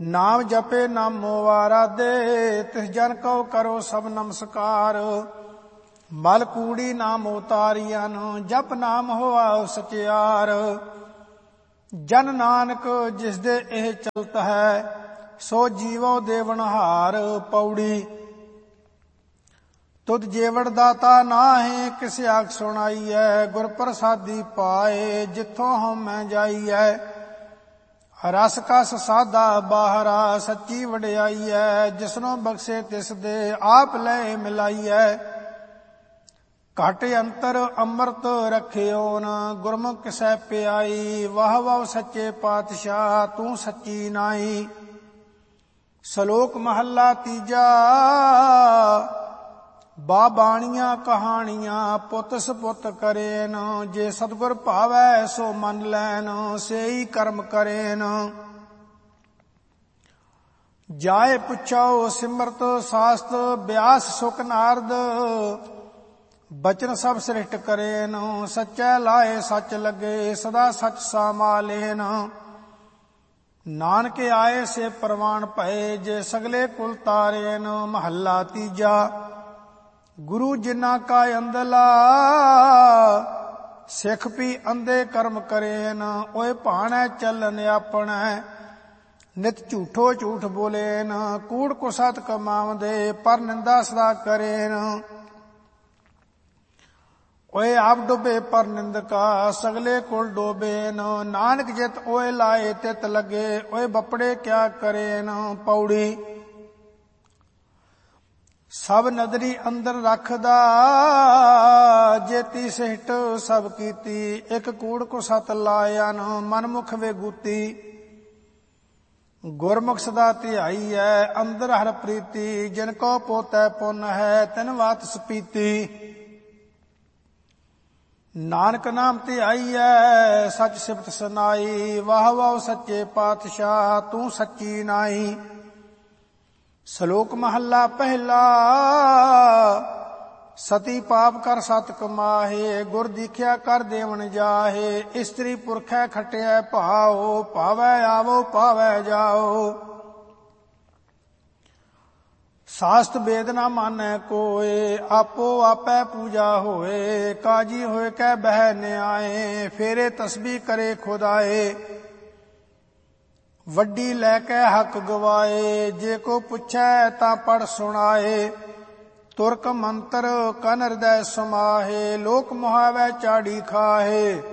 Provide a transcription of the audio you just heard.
ਨਾਮ ਜਪੇ ਨਾਮੋ ਆਰਾਧੇ, ਤਿਸ ਜਨ ਕਉ ਕਰੋ ਸਭ ਨਮਸਕਾਰ। ਮਲ ਕੂੜੀ ਨਾਮ ਉਤਾਰੀਅਨ, ਜਪ ਨਾਮ ਹੋਆ ਸਚਿਆਰ। ਜਨ ਨਾਨਕ ਜਿਸ ਦੇ ਇਹ ਚਲਤ ਹੈ, ਸੋ ਜੀਵੋ ਦੇਵਨਹਾਰ। ਪੌੜੀ ਤੁਧ ਜੇਵੜ ਦਾਤਾ ਨਾਹੀਂ, ਕਿਸ ਆਖ ਸੁਣਾਈਐ। ਗੁਰ ਪ੍ਰਸਾਦੀ ਪਾਏ, ਜਿੱਥੋਂ ਹਉਮੈ ਜਾਈਐ। ਰਸ ਕਸ ਸਾਧਾ ਬਾਹਰਾ, ਸੱਚੀ ਵਡਿਆਈਐ। ਜਿਸਨੋ ਬਖਸ਼ੇ ਤਿਸ ਦੇ, ਆਪ ਲੈ ਮਿਲਾਈਐ। ਘਟ ਅੰਤਰ ਅੰਮ੍ਰਿਤ ਰਖਿਓਨ, ਗੁਰਮੁਖ ਕਿਸੈ ਪਿਆਈ। ਵਾਹ ਵਾਹ ਸੱਚੇ ਪਾਤਸ਼ਾਹ, ਤੂੰ ਸੱਚੀ ਨਾਈ। ਸ਼ਲੋਕ ਮਹੱਲਾ ਤੀਜਾ। ਬਾਣੀਆਂ ਕਹਾਣੀਆਂ ਪੁੱਤ ਸਪੁੱਤ ਕਰੇਨ, ਜੇ ਸਤਿਗੁਰ ਭਾਵੈ ਸੋ ਮੰਨ ਲੈਨ, ਸੇਈ ਕਰਮ ਕਰੇਨ। ਜਾਏ ਪੁੱਛੋ ਸਿਮਰਤ ਸਾਸਤ, ਬਿਆਸ ਸੁਖ ਨਾਰਦ। ਬਚਨ ਸਭ ਸ੍ਰਿਸ਼ਟ ਕਰੇਨ, ਸੱਚੈ ਲਾਏ ਸੱਚ ਲੱਗੇ। ਸਦਾ ਸੱਚ ਸਾਮਾਲੇਨ, ਨਾਨਕ ਆਏ ਸੇ ਪ੍ਰਵਾਨ ਭਏ। ਜੇ ਸਗਲੇ ਕੁਲ ਤਾਰੇਨ। ਮਹੱਲਾ ਤੀਜਾ। ਗੁਰੂ ਜਿਨ੍ਹਾਂ ਕਾ ਅੰਦਲਾ, ਸਿੱਖ ਵੀ ਅੰਧੇ ਕਰਮ ਕਰੇਨ। ਓਏ ਭਾਣੈ ਚੱਲਨ ਆਪਣੈ, ਨਿਤ ਝੂਠੋ ਝੂਠ ਬੋਲੇਨ। ਕੂੜ ਕੋ ਸਤ ਕਮਾਵਦੇ, ਪਰ ਨਿੰਦਾ ਸਦਾ ਕਰੇਨ। ਓਏ ਆਪ ਡੁਬੇ ਪਰ ਨਿੰਦਕਾ, ਸਗਲੇ ਕੁਲ ਡੋਬੇਨ। ਨਾਨਕ ਜਿਤ ਓਏ ਲਾਏ ਤਿਤ ਲੱਗੇ, ਓਏ ਬਪੜੇ ਕਿਆ ਕਰੇਨ। ਪੌੜੀ ਸਭ ਨਦਰੀ ਅੰਦਰ ਰੱਖਦਾ, ਜੇਤੀ ਸਿਹਟ ਸਭ ਕੀਤੀ। ਇੱਕ ਕੂੜ ਕੋ ਸਤ ਲਾਇਨ, ਮਨਮੁਖ ਵੇਗੂਤੀ। ਗੁਰਮੁਖ ਸਦਾ ਧਿਆਈਐ, ਅੰਦਰ ਹਰ ਪ੍ਰੀਤੀ। ਜਿਨ ਕੋ ਪੋਤੈ ਪੁੰਨ ਹੈ, ਤਿਨ ਵਾਤ ਸਪੀਤੀ। ਨਾਨਕ ਨਾਮ ਧਿਆਈਐ, ਸਚ ਸਿਫਤ ਸੁਨਾਈ। ਵਾਹ ਵਾਹ ਸੱਚੇ ਪਾਤਸ਼ਾਹ, ਤੂੰ ਸੱਚੀ ਨਾਈ। ਸ਼ਲੋਕ ਮਹੱਲਾ ਪਹਿਲਾ। ਸਤੀ ਪਾਪ ਕਰ ਸਤ ਕਮਾਹੇ, ਗੁਰ ਦੀਖਿਆ ਕਰ ਦੇਵਨ ਜਾਹੇ। ਇਸਤਰੀ ਪੁਰਖੈ ਖਟਿਐ ਭਾਉ, ਭਾਵੈ ਆਵੋ ਭਾਵੈ ਜਾਓ। ਸਾਸਤ ਵੇਦ ਨਾ ਮਾਨੈ ਕੋਏ, ਆਪੋ ਆਪੈ ਪੂਜਾ ਹੋਏ। ਕਾਜੀ ਹੋਏ ਕੈ ਬਹਿ ਨਿਆਏ, ਫੇਰੇ ਤਸਬੀਹ ਕਰੇ ਖੁਦਾਏ। ਵੱਡੀ ਲੈ ਕੇ ਹੱਕ ਗਵਾਏ, ਜੇ ਕੋ ਪੁੱਛੈ ਤਾਂ ਪੜ ਸੁਣਾਏ। ਤੁਰਕ ਮੰਤਰ ਕਨ ਹਿਰਦੈ ਸਮਾਹੇ, ਲੋਕ ਮੁਹਾਵੈ ਚਾੜੀ ਖਾਹੇ।